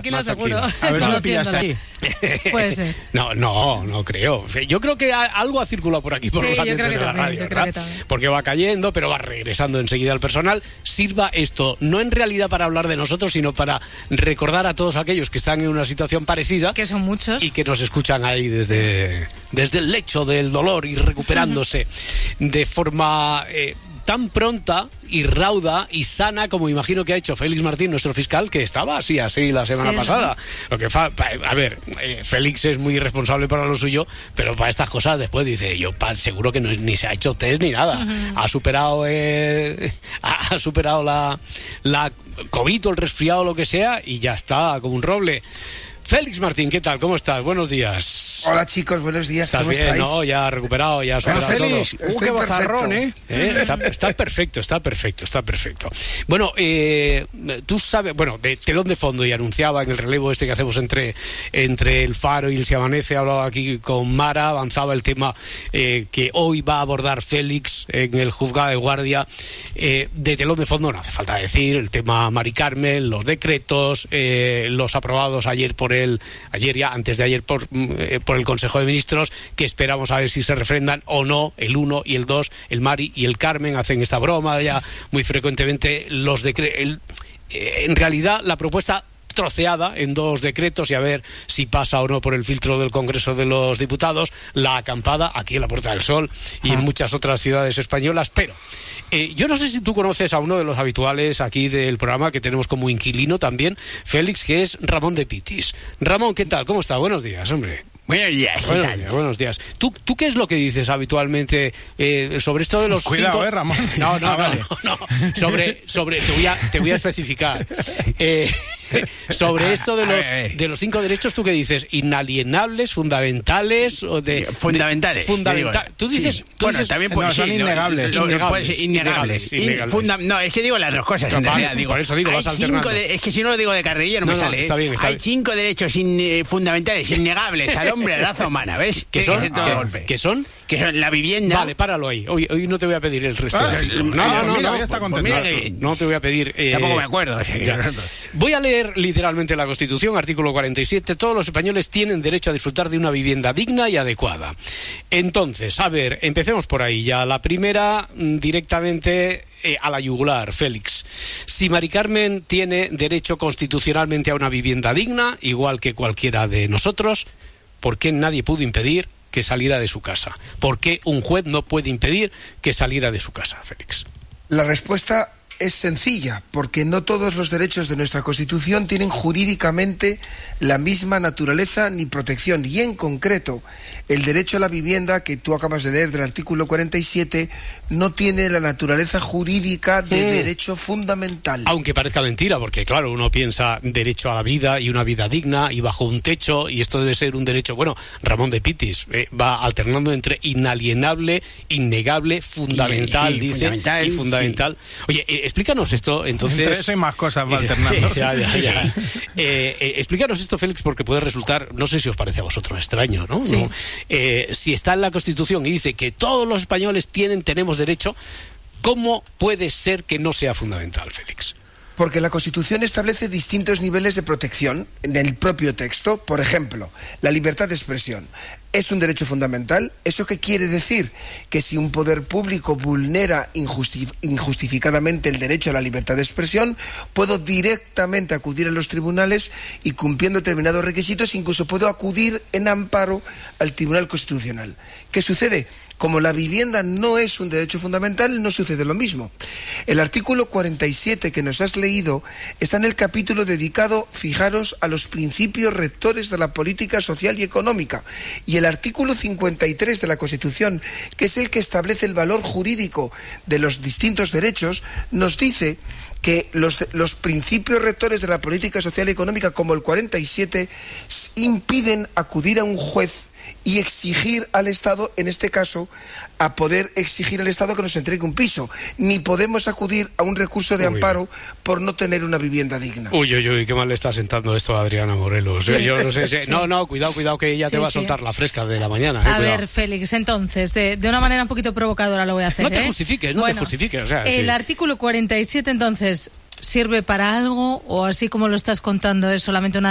tranquilo seguro. A ver si lo pillaste ahí. Puede ser. No creo. Yo creo que algo ha circulado por aquí, por los ambientes de la radio, ¿verdad? Porque va cayendo, pero va regresando enseguida al personal. Sirva esto, no en realidad para hablar de nosotros, sino para recordar a todos aquellos que están en una situación parecida. Que son muchos. Y que nos escuchan ahí desde el lecho del dolor y recuperándose de forma tan pronta y rauda y sana como imagino que ha hecho Félix Martín, nuestro fiscal, que estaba así la semana pasada. Lo que a ver, Félix es muy irresponsable para lo suyo, pero para estas cosas después dice, yo seguro que ni se ha hecho test ni nada. Ha superado la COVID o el resfriado o lo que sea y ya está, como un roble. Félix Martín, ¿qué tal? ¿Cómo estás? Buenos días. Hola chicos, buenos días. ¿Estás ¿Cómo bien? estáis? No, ya superado Félix, todo. Estoy bozarrón, Está perfecto. Bueno, tú sabes, de telón de fondo, y anunciaba en el relevo que hacemos entre el Faro y el Si Amanece, hablaba aquí con Mara, avanzaba el tema que hoy va a abordar Félix en el juzgado de guardia. De telón de fondo no hace falta decir, el tema Mari Carmen, los decretos, los aprobados antes de ayer por el Consejo de Ministros, que esperamos a ver si se refrendan o no. El 1 y el 2, el Mari y el Carmen, hacen esta broma ya muy frecuentemente. En realidad, la propuesta troceada en 2 decretos, y a ver si pasa o no por el filtro del Congreso de los Diputados, la acampada aquí en la Puerta del Sol y en muchas otras ciudades españolas. Pero yo no sé si tú conoces a uno de los habituales aquí del programa, que tenemos como inquilino también, Félix, que es Ramón de Pitis. Ramón, ¿qué tal? ¿Cómo está? Buenos días, hombre. Buenos días. Buenos días. ¿Tú qué es lo que dices habitualmente sobre esto de los Cuidado, 5? Ramón. No. Sobre te voy a especificar. Sobre esto de los 5 derechos, ¿tú qué dices? ¿Inalienables, fundamentales o de fundamentales? Tú dices. Sí. También puede ser innegables. Innegables. No, es que digo las dos cosas. En realidad, por eso digo, vas alternando. Es que si no lo digo de carrerilla no me sale. Está bien. Hay 5 derechos fundamentales, innegables al hombre, a la raza humana, ¿ves? ¿Qué son? ¿Qué son? Que son la vivienda. Vale, páralo ahí. Hoy no te voy a pedir el resto de cinco. No te voy a pedir. Tampoco me acuerdo. Voy a leer literalmente la Constitución, artículo 47. Todos los españoles tienen derecho a disfrutar de una vivienda digna y adecuada. Entonces, a ver, empecemos por ahí ya. La primera, directamente a la yugular, Félix. Si Mari Carmen tiene derecho constitucionalmente a una vivienda digna, igual que cualquiera de nosotros, ¿por qué nadie pudo impedir que saliera de su casa? ¿Por qué un juez no puede impedir que saliera de su casa, Félix? La respuesta es sencilla, porque no todos los derechos de nuestra Constitución tienen jurídicamente la misma naturaleza ni protección, y en concreto el derecho a la vivienda que tú acabas de leer del artículo 47 no tiene la naturaleza jurídica de derecho fundamental. Aunque parezca mentira, porque claro, uno piensa derecho a la vida y una vida digna y bajo un techo, y esto debe ser un derecho, Ramón de Pitis va alternando entre inalienable, innegable, fundamental, y fundamental. Oye, explícanos esto, entonces. Entre eso hay más cosas para alternarnos. Ya. Explícanos esto, Félix, porque puede resultar, no sé si os parece a vosotros extraño, ¿no? Sí. Si está en la Constitución y dice que todos los españoles tenemos derecho, ¿cómo puede ser que no sea fundamental, Félix? Porque la Constitución establece distintos niveles de protección en el propio texto. Por ejemplo, la libertad de expresión es un derecho fundamental. ¿Eso qué quiere decir? Que si un poder público vulnera injustificadamente el derecho a la libertad de expresión, puedo directamente acudir a los tribunales y, cumpliendo determinados requisitos, incluso puedo acudir en amparo al Tribunal Constitucional. ¿Qué sucede? Como la vivienda no es un derecho fundamental, no sucede lo mismo. El artículo 47 que nos has leído está en el capítulo dedicado, fijaros, a los principios rectores de la política social y económica. Y el artículo 53 de la Constitución, que es el que establece el valor jurídico de los distintos derechos, nos dice que los principios rectores de la política social y económica, como el 47, impiden acudir a un juez y exigir al Estado, en este caso, a poder exigir al Estado que nos entregue un piso. Ni podemos acudir a un recurso de amparo por no tener una vivienda digna. Uy, qué mal le está sentando esto a Adriana Morelos. Sí. Yo no sé si... Sí. No, cuidado que ella te va a soltar la fresca de la mañana. A ver, Félix, entonces, de una manera un poquito provocadora lo voy a hacer. No te justifiques. O sea, el artículo 47, entonces, ¿sirve para algo o así como lo estás contando es solamente una